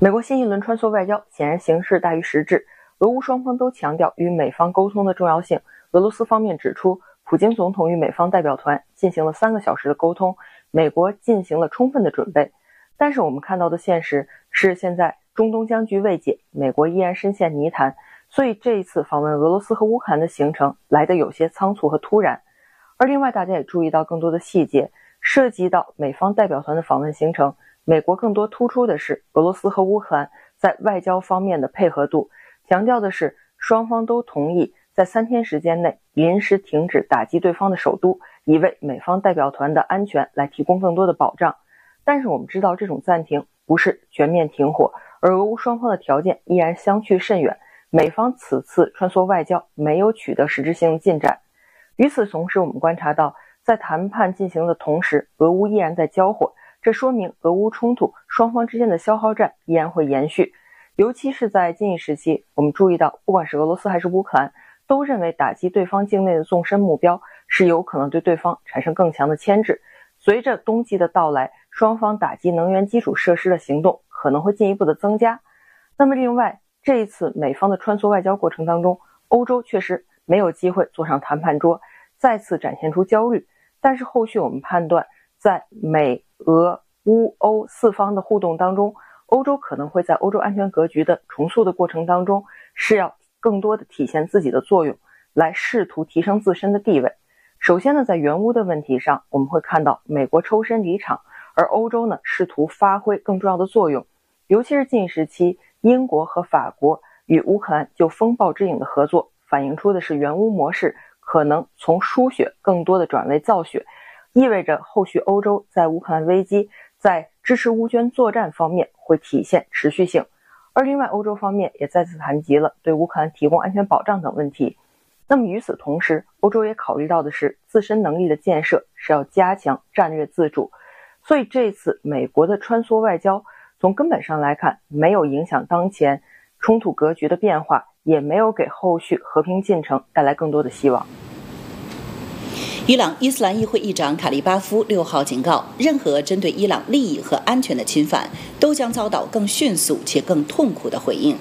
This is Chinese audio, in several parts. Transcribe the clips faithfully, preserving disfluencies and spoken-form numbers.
美国新一轮穿梭外交显然形式大于实质，俄乌双方都强调与美方沟通的重要性。俄罗斯方面指出，普京总统与美方代表团进行了三个小时的沟通，美国进行了充分的准备。但是我们看到的现实是，现在中东僵局未解，美国依然深陷泥潭，所以这一次访问俄罗斯和乌克兰的行程来得有些仓促和突然。而另外大家也注意到更多的细节，涉及到美方代表团的访问行程，美国更多突出的是俄罗斯和乌克兰在外交方面的配合度，强调的是双方都同意在三天时间内临时停止打击对方的首都，以为美方代表团的安全来提供更多的保障。但是我们知道这种暂停不是全面停火，而俄乌双方的条件依然相去甚远，美方此次穿梭外交没有取得实质性的进展。与此同时，我们观察到在谈判进行的同时，俄乌依然在交火，这说明俄乌冲突双方之间的消耗战依然会延续。尤其是在近一时期，我们注意到不管是俄罗斯还是乌克兰都认为打击对方境内的纵深目标是有可能对对方产生更强的牵制。随着冬季的到来，双方打击能源基础设施的行动可能会进一步的增加。那么另外，这一次美方的穿梭外交过程当中，欧洲确实没有机会坐上谈判桌，再次展现出焦虑。但是后续我们判断，在美俄乌欧四方的互动当中，欧洲可能会在欧洲安全格局的重塑的过程当中，是要更多的体现自己的作用，来试图提升自身的地位。首先呢，在援乌的问题上，我们会看到美国抽身离场，而欧洲呢试图发挥更重要的作用。尤其是近时期，英国和法国与乌克兰就风暴之影的合作，反映出的是援乌模式可能从输血更多的转为造血，意味着后续欧洲在乌克兰危机在支持乌军作战方面会体现持续性。而另外，欧洲方面也再次谈及了对乌克兰提供安全保障等问题。那么与此同时，欧洲也考虑到的是自身能力的建设是要加强战略自主。所以这次美国的穿梭外交从根本上来看，没有影响当前冲突格局的变化，也没有给后续和平进程带来更多的希望。 伊朗伊斯兰议会议长卡利巴夫六号警告，任何针对伊朗利益和安全的侵犯都将遭到更迅速且更痛苦的回应。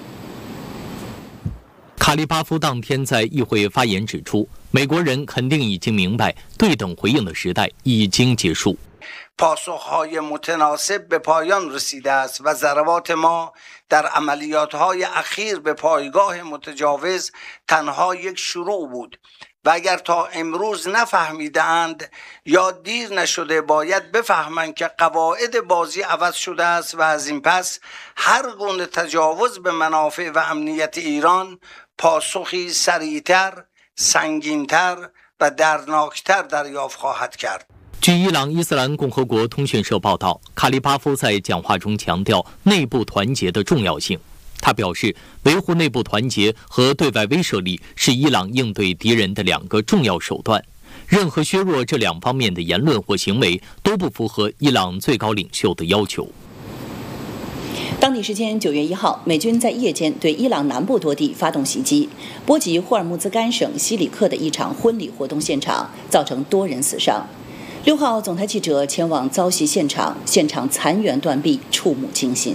卡利巴夫当天在议会发言指出，美国人肯定已经明白，对等回应的时代已经结束。 پاسخهای متناسب به پایان رسیده است و ضربات ما در عملیات‌های اخیر به پایگاه متجاوز تنها یک شروع بود و اگر تا امروز نفهمیدند یا دیر نشده باید بفهمند که قواعد بازی عوض شده است و از این پس هر گونه تجاوز به منافع و امنیت ایران پاسخی سریعتر، سنگینتر و دردناکتر دریافت خواهد کرد。 据伊朗伊斯兰共和国通讯社报道，卡利巴夫在讲话中强调内部团结的重要性。他表示，维护内部团结和对外威慑力是伊朗应对敌人的两个重要手段。任何削弱这两方面的言论或行为都不符合伊朗最高领袖的要求。 当地时间九月一号，美军在夜间对伊朗南部多地发动袭击，波及霍尔木兹干省西里克的一场婚礼活动现场，造成多人死伤。六号，总台记者前往遭袭现场，现场残垣断壁，触目惊心。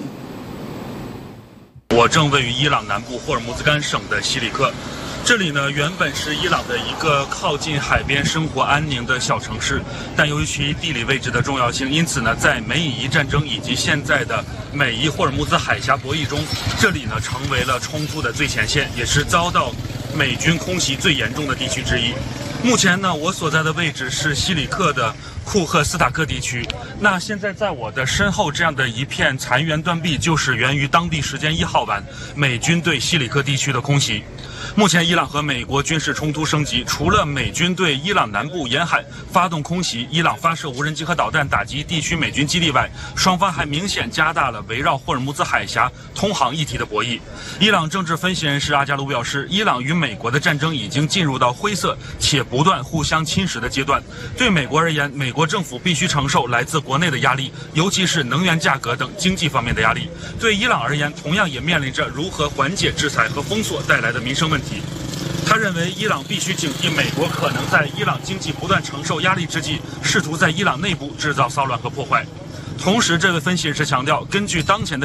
我正位于伊朗南部霍尔木兹干省的西里克，这里呢原本是伊朗的一个靠近海边、生活安宁的小城市，但由于其地理位置的重要性，因此呢，在美以伊战争以及现在的美伊霍尔木兹海峡博弈中，这里呢成为了冲突的最前线，也是遭到美军空袭最严重的地区之一。目前呢，我所在的位置是西里克的库赫斯塔克地区。那现在在我的身后这样的一片残垣断壁，就是源于当地时间一号晚美军对西里克地区的空袭。目前伊朗和美国军事冲突升级，除了美军对伊朗南部沿海发动空袭，伊朗发射无人机和导弹打击地区美军基地外，双方还明显加大了围绕霍尔木兹海峡通航议题的博弈。伊朗政治分析人士阿加卢表示，伊朗与美国的战争已经进入到灰色且不断互相侵蚀的阶段。对美国而言，美国政府必须承受来自国内的压力，尤其是能源价格等经济方面的压力。对伊朗而言，同样也面临着如何缓解制裁和封锁带来的民生问题。他认为，伊朗必须警惕美国可能在伊朗经济不断承受压力之际，试图在伊朗内部制造骚乱和破坏。同时，这位分析人士强调，根据当前的